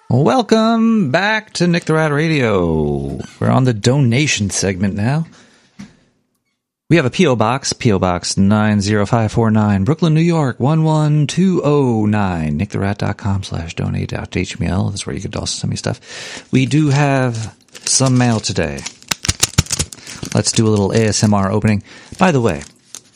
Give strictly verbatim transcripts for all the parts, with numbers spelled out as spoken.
Welcome back to Nick the Rat Radio. We're on the donation segment now. We have a P O Box, P O Box nine zero five four nine, Brooklyn, New York, one one two oh nine, nick the rat dot com slash donate dot h t m l. That's where you could also send me stuff. We do have some mail today. Let's do a little A S M R opening. By the way,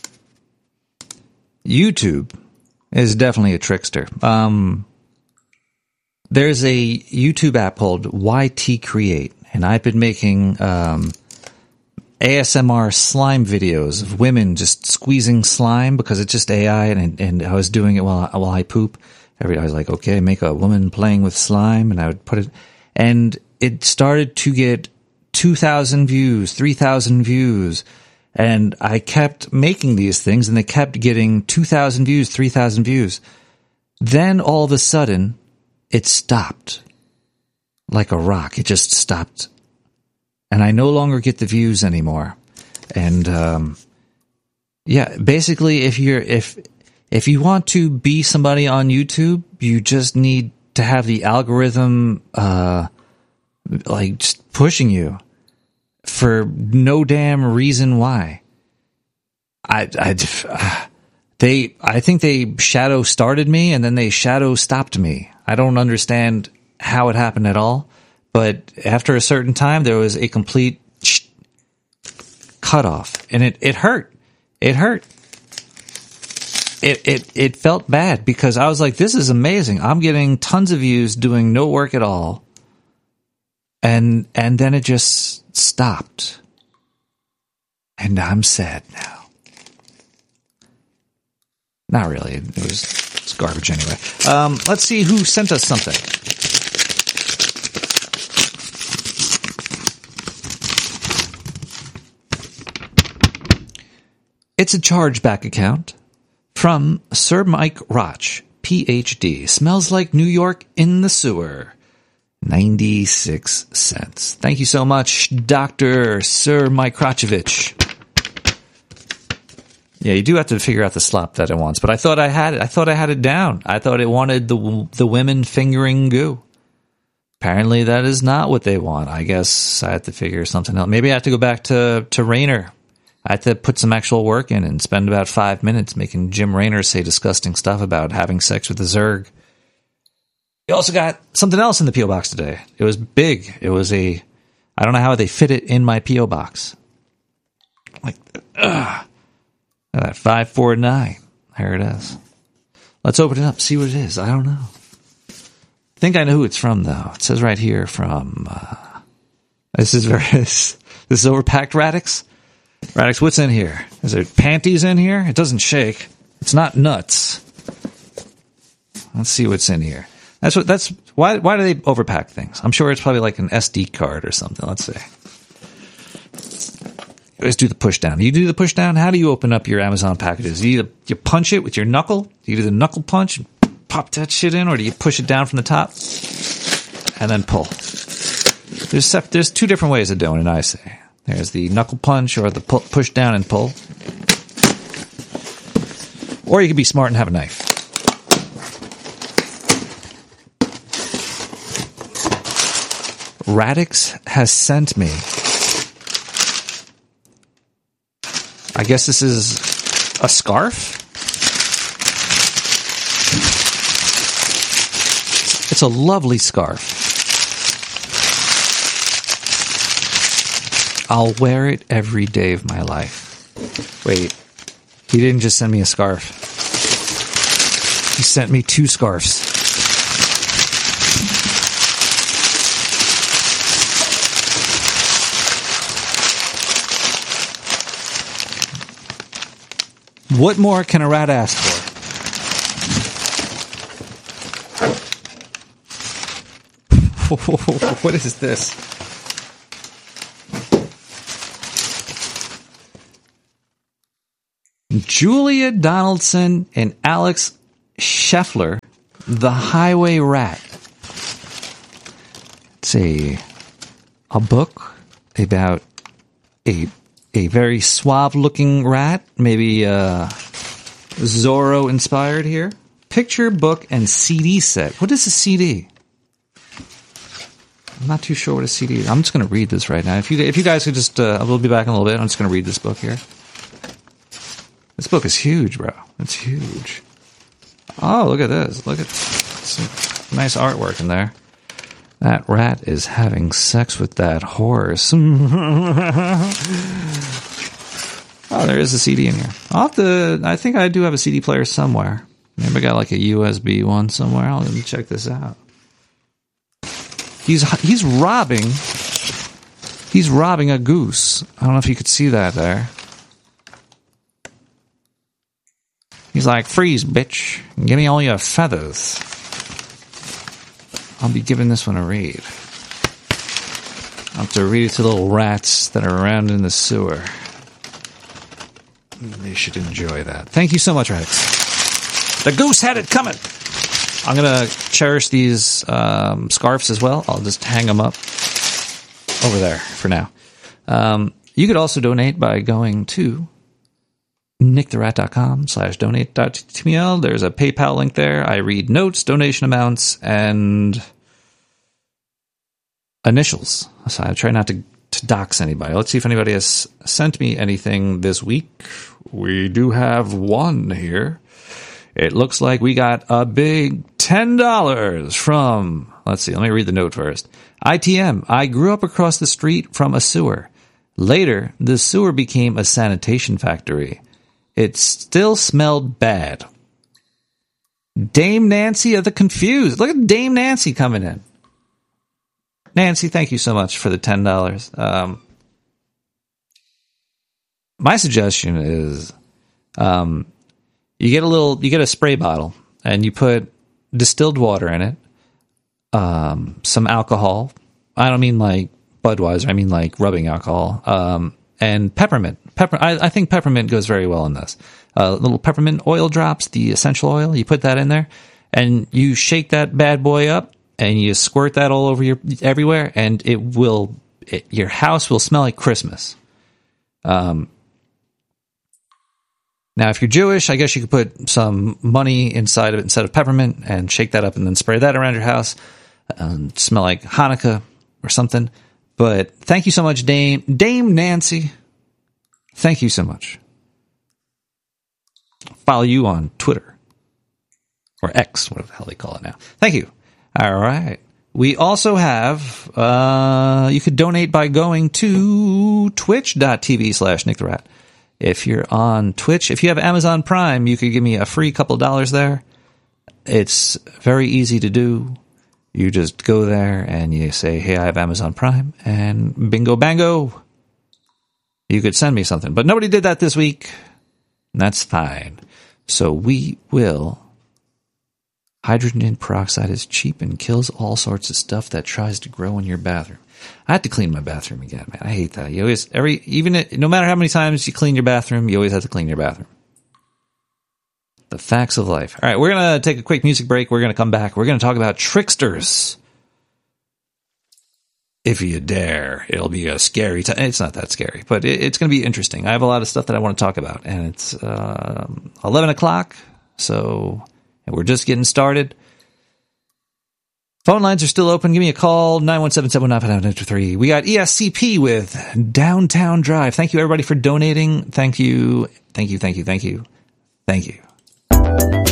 YouTube is definitely a trickster. Um... There's a YouTube app called Y T Create, and I've been making um, A S M R slime videos of women just squeezing slime because it's just A I, and and I was doing it while I, while I poop. Every I was like, okay, make a woman playing with slime, and I would put it, and it started to get two thousand views, three thousand views, and I kept making these things, and they kept getting two thousand views, three thousand views. Then all of a sudden, it stopped like a rock. It just stopped. And I no longer get the views anymore. And, um, yeah, basically if you're, if, if you want to be somebody on YouTube, you just need to have the algorithm, uh, like just pushing you for no damn reason why. I, I, they, I think they shadow started me and then they shadow stopped me. I don't understand how it happened at all, but after a certain time, there was a complete sh- cutoff, and it, it hurt. It hurt. It, it, it felt bad because I was like, this is amazing. I'm getting tons of views doing no work at all. And, and then it just stopped. And I'm sad now. Not really. It was, it's garbage anyway. Um, let's see who sent us something. It's a chargeback account from Sir Mike Roch, P H D. Smells like New York in the sewer. ninety-six cents. Thank you so much, Doctor Sir Mike Krochovich. Yeah, you do have to figure out the slop that it wants, but I thought I had it. I thought I had it down. I thought it wanted the the women fingering goo. Apparently, that is not what they want. I guess I have to figure something out. Maybe I have to go back to to Rainer. I have to put some actual work in and spend about five minutes making Jim Raynor say disgusting stuff about having sex with a Zerg. We also got something else in the P O box today. It was big. It was a. I don't know how they fit it in my P O box. Like, ugh. That five four nine. There it is. Let's open it up, see what it is. I don't know. I think I know who it's from, though. It says right here from... Uh, this is very... This, this is Overpacked Radix. Radix, what's in here? Is there panties in here? It doesn't shake. It's not nuts. Let's see what's in here. That's what. That's why. Why do they overpack things? I'm sure it's probably like an S D card or something. Let's see. Let's do the push down. You do the push down. How do you open up your Amazon packages? You you punch it with your knuckle. Do you do the knuckle punch and pop that shit in, or do you push it down from the top and then pull? There's there's two different ways of doing it. I say there's the knuckle punch or the pu- push down and pull, or you can be smart and have a knife. Radix has sent me. I guess this is a scarf. It's a lovely scarf. I'll wear it every day of my life. Wait, he didn't just send me a scarf. He sent me two scarves. What more can a rat ask for? What is this? Julia Donaldson and Alex Scheffler, The Highway Rat. It's a, a book about a A very suave-looking rat, maybe uh, Zorro-inspired here. Picture, book, and C D set. What is a C D? I'm not too sure what a C D is. I'm just going to read this right now. If you if you guys could just, uh, we'll be back in a little bit. I'm just going to read this book here. This book is huge, bro. It's huge. Oh, look at this. Look at some nice artwork in there. That rat is having sex with that horse. Oh, there is a C D in here. I'll have to, I think I do have a C D player somewhere. Maybe I got like a U S B one somewhere. I'll let me check this out. He's he's robbing. He's robbing a goose. I don't know if you could see that there. He's like, freeze, bitch. Give me all your feathers. I'll be giving this one a read. I'll have to read it to little rats that are around in the sewer. They should enjoy that. Thank you so much, Rex. The goose had it coming. I'm going to cherish these um, scarves as well. I'll just hang them up over there for now. Um, you could also donate by going to nicktherat.com slash donate.html. There's a PayPal link there. I read notes, donation amounts, and initials. So I try not to, to dox anybody. Let's see if anybody has sent me anything this week. We do have one here. It looks like we got a big ten dollars from, let's see, let me read the note first. I T M, I grew up across the street from a sewer. Later, the sewer became a sanitation factory. It still smelled bad. Dame Nancy of the Confused. Look at Dame Nancy coming in. Nancy, thank you so much for the ten dollars. Um, my suggestion is um, you get a little, you get a spray bottle, and you put distilled water in it, um, some alcohol. I don't mean like Budweiser. I mean like rubbing alcohol, um, and peppermint. Pepper. I, I think peppermint goes very well in this. Uh, little peppermint oil drops, the essential oil. You put that in there, and you shake that bad boy up, and you squirt that all over your everywhere, and it will. It, your house will smell like Christmas. Um. Now, if you're Jewish, I guess you could put some money inside of it instead of peppermint, and shake that up, and then spray that around your house, and smell like Hanukkah or something. But thank you so much, Dame Dame Nancy. Thank you so much. Follow you on Twitter. Or X, whatever the hell they call it now. Thank you. All right. We also have, uh, you could donate by going to twitch.tv slash Nick the Rat. If you're on Twitch, if you have Amazon Prime, you could give me a free couple dollars there. It's very easy to do. You just go there and you say, hey, I have Amazon Prime, and bingo bango. You could send me something, but nobody did that this week, and that's fine. So we will. Hydrogen peroxide is cheap and kills all sorts of stuff that tries to grow in your bathroom. I have to clean my bathroom again, man. I hate that. You always, every, even it, no matter how many times you clean your bathroom, you always have to clean your bathroom. The facts of life. All right, we're gonna take a quick music break. We're gonna come back. We're gonna talk about tricksters. If you dare, it'll be a scary time. It's not that scary, but it, it's going to be interesting. I have a lot of stuff that I want to talk about, and it's um, eleven o'clock, so and we're just getting started. Phone lines are still open. Give me a call, nine one seven, seven one nine, five nine nine two three. We got E S C P with Downtown Drive. Thank you, everybody, for donating. Thank you, thank you, thank you, thank you, thank you.